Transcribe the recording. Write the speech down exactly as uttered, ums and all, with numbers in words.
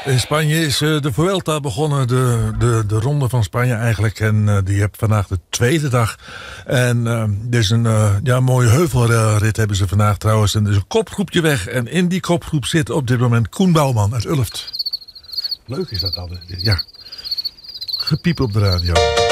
In Spanje is uh, de Vuelta begonnen, de, de, de ronde van Spanje eigenlijk. En uh, die heeft vandaag de tweede dag. En uh, dit is een uh, ja, mooie heuvelrit hebben ze vandaag trouwens. En er is een kopgroepje weg. En in die kopgroep zit op dit moment Koen Bouwman uit Ulft. Leuk is dat altijd. Ja. Gepiep op de radio.